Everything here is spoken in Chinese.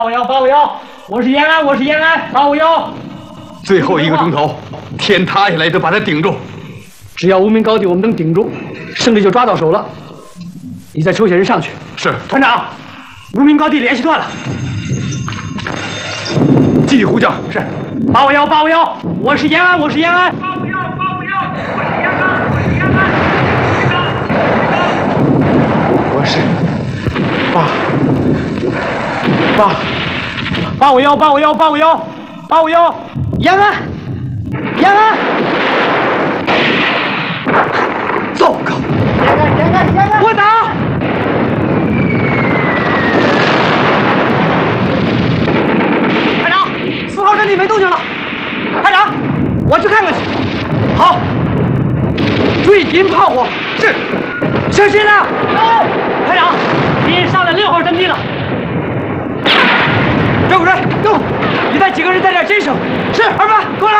851，我是延安，我是延安，851。 最后1个钟头，天塌下来都把它顶住。 只要无名高地我们能顶住，胜利就抓到手了。你再抽些人上去。 是， 团长，无名高地联系断了。 继续呼叫。 是，851，我是延安，我是延安。851，我是延安，我是延安。851，延安，延安。 糟糕！ 延安，我打！排长，4号阵地没动静了。排长，我去看看去。好，注意敌人炮火。是，小心啊！排长，敌人上了6号阵地了。赵主任，动！你带几个人在这儿坚守。是，二班，过来。